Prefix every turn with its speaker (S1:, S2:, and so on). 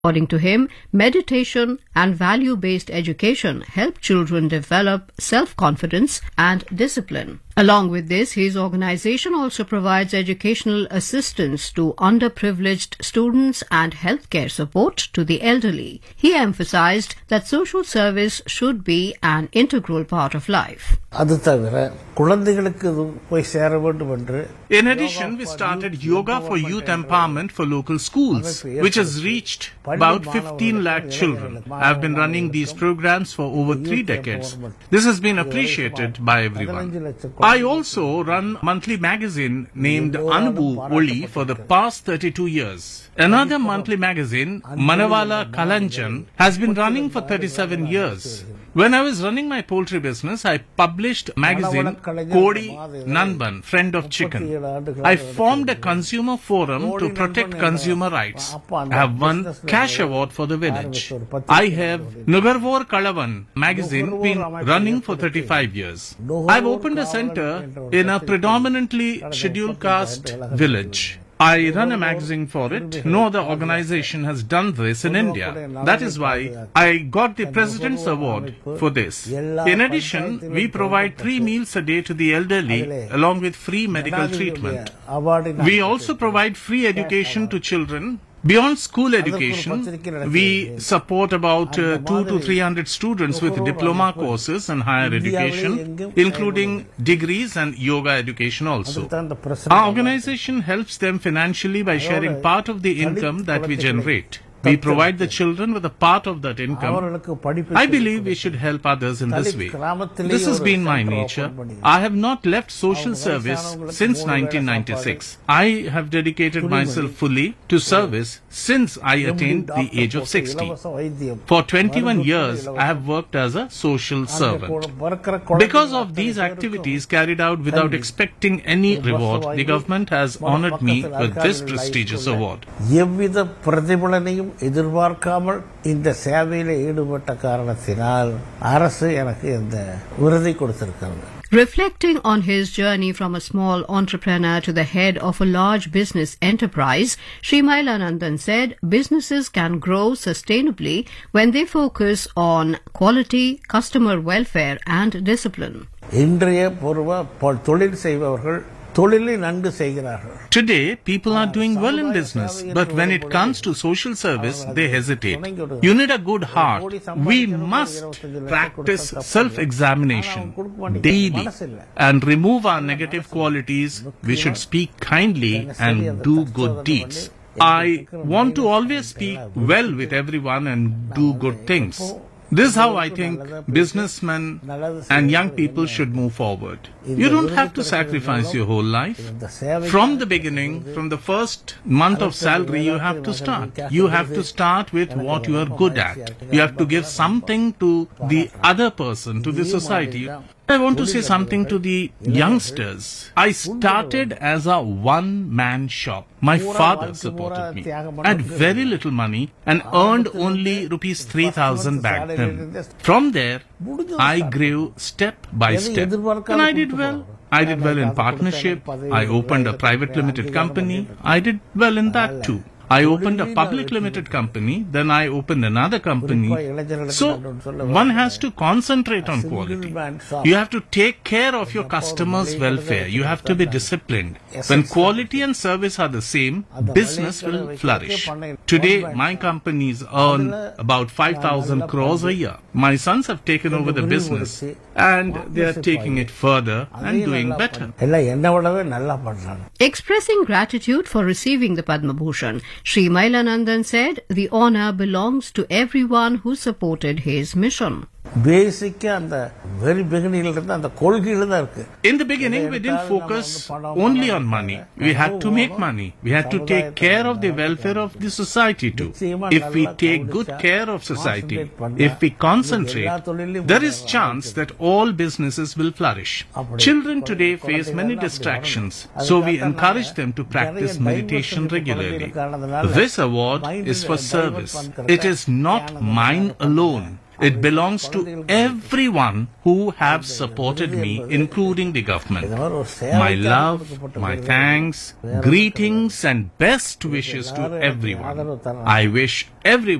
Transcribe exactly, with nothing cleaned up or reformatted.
S1: According to him, meditation and value-based education help children develop self-confidence and discipline. Along with this, his organization also provides educational assistance to underprivileged students and healthcare support to the elderly. He emphasized that social service should be an integral part of life.
S2: In addition, we started Yoga for Youth Empowerment for local schools, which has reached about fifteen lakh children. I have been running these programs for over three decades. This has been appreciated by everyone. I also run a monthly magazine named Anubu Oli for the past thirty-two years. Another monthly magazine, Manavala Kalanjan, has been running for thirty-seven years. When I was running my poultry business, I published a magazine, Kodi Nanban, Friend of Chicken. I formed a consumer forum to protect consumer rights. I have won cash award for the village. I have Nugarvor Kalavan magazine been running for thirty-five years. I've opened a center in a predominantly scheduled caste village. I run a magazine for it. No other organization has done this in India. That is why I got the President's Award for this. In addition, we provide three meals a day to the elderly along with free medical treatment. We also provide free education to children. Beyond school education, we support about uh, two to three hundred students with diploma courses and higher education, including degrees and yoga education also. Our organization helps them financially by sharing part of the income that we generate. We provide the children with a part of that income. I believe we should help others in this way. This has been my nature. I have not left social service since nineteen ninety-six. I have dedicated myself fully to service since I attained the age of sixty. For twenty-one years, I have worked as a social servant. Because of these activities carried out without expecting any reward, the government has honored me with this prestigious award.
S3: எதிர்பார்க்காமல் இந்த சேவையில ஈடுபட்ட காரணத்தினால் அரசு எனக்கு இந்த விருதை கொடுத்திருக்கிறது.
S1: Reflecting on his journey from a small entrepreneur to the head of a large business enterprise, Sri Mailanandan said businesses can grow sustainably when they focus on quality, customer welfare and discipline.
S3: இன்றைய பூர்வ தொழில் செய்பவர்கள் தொழிலை நன்கு செய்கிறார்கள்.
S2: Today, people are doing well in business, but when it comes to social service, they hesitate. You need a good heart. We must practice self-examination daily and remove our negative qualities. We should speak kindly and do good deeds. I want to always speak well with everyone and do good things. This is how I think businessmen and young people should move forward. You don't have to sacrifice your whole life. From the beginning, from the first month of salary, you have to start. You have to start with what you are good at. You have to give something to the other person, to the society. I want to say something to the youngsters. I started as a one-man shop. My father supported me. I had very little money and earned only rupees three thousand back then. From there, I grew step by step. And I did well. I did well in partnership. I opened a private limited company. I did well in that too. I opened a public limited company, then I opened another company. So, one has to concentrate on quality. You have to take care of your customers' welfare. You have to be disciplined. When quality and service are the same, business will flourish. Today, my companies earn about five thousand crores a year. My sons have taken over the business and they are taking it further and doing better.
S1: Expressing gratitude for receiving the Padma Bhushan, Sri Mailanandan said the honour belongs to everyone who supported his mission.
S3: Basic and the very beginning and the கொள்கையில
S2: In the beginning, we didn't focus only on money. We had to make money. We had to take care of the welfare of the society too. If we take good care of society, if we concentrate, there is chance that all businesses will flourish. Children today face many distractions, so we encourage them to practice meditation regularly. This award is for service. It is not mine alone. It belongs to everyone who have supported me, including the government. My love, my thanks, greetings and best wishes to everyone. I wish everyone